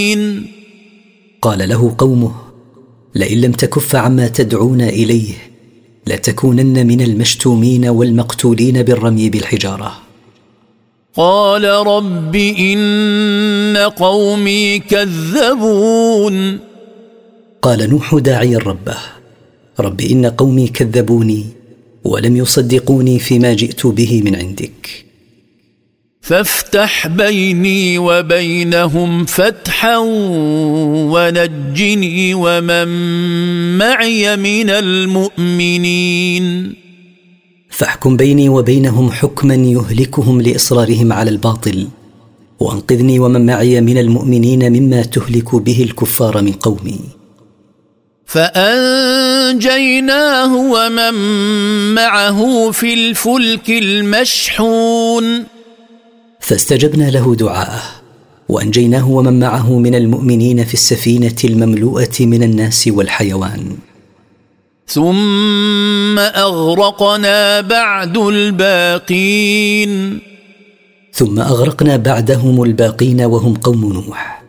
قال له قومه: لئن لم تكف عما تدعون إليه لتكونن من المشتومين والمقتولين بالرمي بالحجارة. قال رب إن قومي كذبون. قال نوح داعيا ربه: رب إن قومي كذبوني ولم يصدقوني فيما جئت به من عندك، فافتح بيني وبينهم فتحا ونجني ومن معي من المؤمنين. فاحكم بيني وبينهم حكما يهلكهم لإصرارهم على الباطل، وانقذني ومن معي من المؤمنين مما تهلك به الكفار من قومي. فأنجيناه ومن معه في الفلك المشحون. فاستجبنا له دعاءه وأنجيناه ومن معه من المؤمنين في السفينة المملوءة من الناس والحيوان. ثم أغرقنا بعد الباقين. ثم أغرقنا بعدهم الباقين وهم قوم نوح.